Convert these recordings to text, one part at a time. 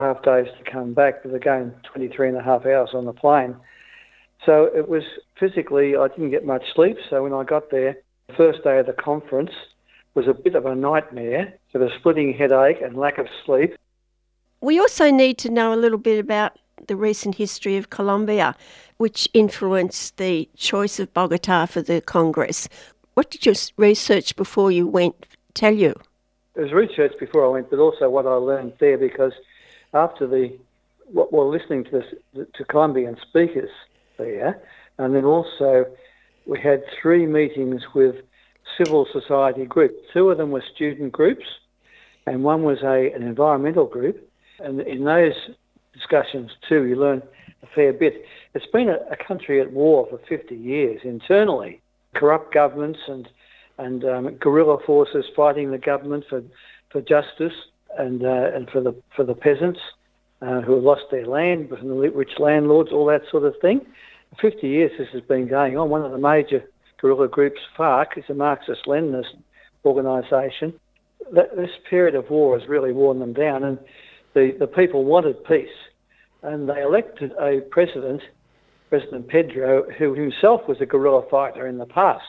half days to come back, but again, 23 and a half hours on the plane. So it was physically, I didn't get much sleep. So when I got there, the first day of the conference was a bit of a nightmare with a splitting headache and lack of sleep. We also need to know a little bit about the recent history of Colombia, which influenced the choice of Bogota for the Congress. What did your research before you went tell you? It was research before I went, but also what I learned there, because after listening to Colombian speakers there, and then also we had 3 meetings with civil society groups. 2 of them were student groups, and one was an environmental group. And in those discussions too, you learn a fair bit. It's been a country at war for 50 years internally. Corrupt governments and guerrilla forces fighting the government for justice and for the peasants who have lost their land, from the rich landlords, all that sort of thing. 50 years this has been going on. One of the major guerrilla groups, FARC, is a Marxist-Leninist organisation. This period of war has really worn them down, and the people wanted peace. And they elected a President Pedro, who himself was a guerrilla fighter in the past.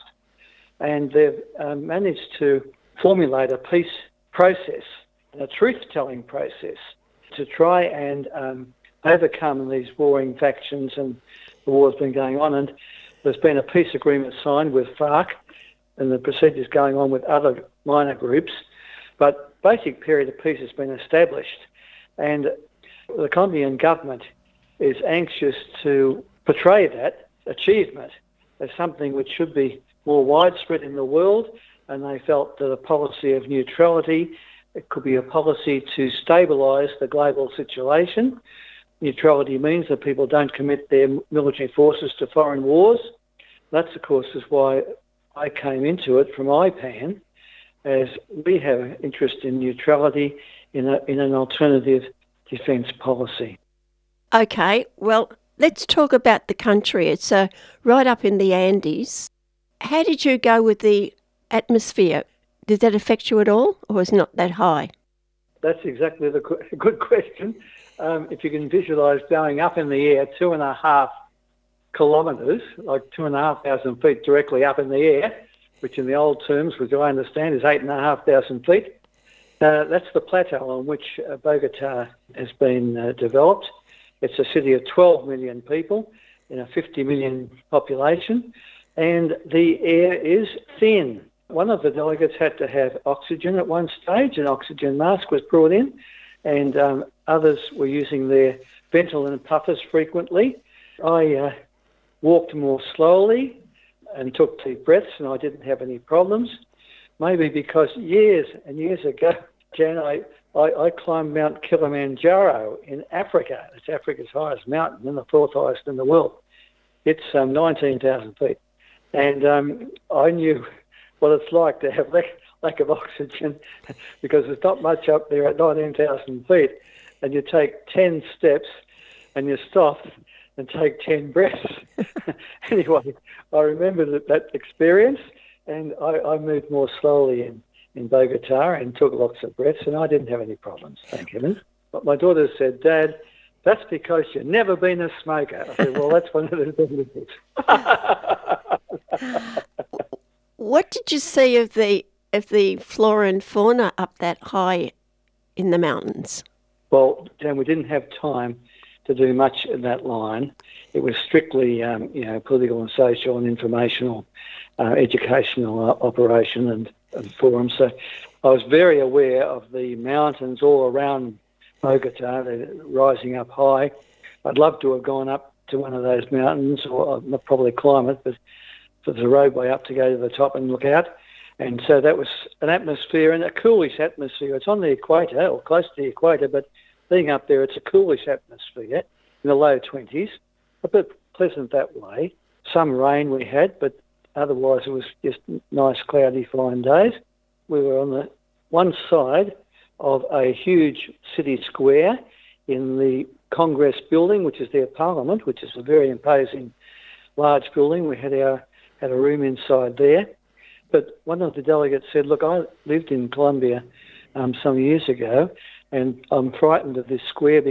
And they've managed to formulate a peace process, a truth-telling process, to try and overcome these warring factions, and the war's been going on. And there's been a peace agreement signed with FARC, and the procedures going on with other minor groups. But basic period of peace has been established. And the Colombian government is anxious to portray that achievement as something which should be more widespread in the world, and they felt that a policy of neutrality, it could be a policy to stabilise the global situation. Neutrality means that people don't commit their military forces to foreign wars. That's, of course, is why I came into it from IPAN, as we have an interest in neutrality in an alternative defence policy. Okay, well, let's talk about the country. It's right up in the Andes. How did you go with the atmosphere? Did that affect you at all, or was it not that high? That's exactly the good question. If you can visualise going up in the air 2.5 kilometres, like 2,500 feet directly up in the air, which in the old terms, which I understand, is 8,500 feet. That's the plateau on which Bogota has been developed. It's a city of 12 million people in a 50 million population, and the air is thin. One of the delegates had to have oxygen at one stage. An oxygen mask was brought in, and others were using their Ventolin puffers frequently. I walked more slowly and took deep breaths, and I didn't have any problems. Maybe because years and years ago, Jan, I climbed Mount Kilimanjaro in Africa. It's Africa's highest mountain and the 4th highest in the world. It's 19,000 feet. And I knew what it's like to have lack of oxygen, because there's not much up there at 19,000 feet. And you take 10 steps and you stop and take 10 breaths. Anyway, I remember that experience, and I moved more slowly in Bogota and took lots of breaths, and I didn't have any problems, thank heavens. But my daughter said, "Dad, that's because you've never been a smoker." I said, "Well, that's one of the benefits." What did you see of the flora and fauna up that high in the mountains? Well, Jan, we didn't have time to do much in that line. It was strictly, political and social and informational, educational operation and forum. So I was very aware of the mountains all around Bogota. They're rising up high. I'd love to have gone up to one of those mountains, or not probably climb it, but there's a roadway up to go to the top and look out. And so that was an atmosphere, and a coolish atmosphere. It's on the equator, or close to the equator, but being up there, it's a coolish atmosphere in the low 20s, a bit pleasant that way. Some rain we had, but otherwise it was just nice, cloudy, fine days. We were on the one side of a huge city square in the Congress building, which is their parliament, which is a very imposing, large building. We had a room inside there. But one of the delegates said, "Look, I lived in Colombia some years ago, And I'm frightened of this square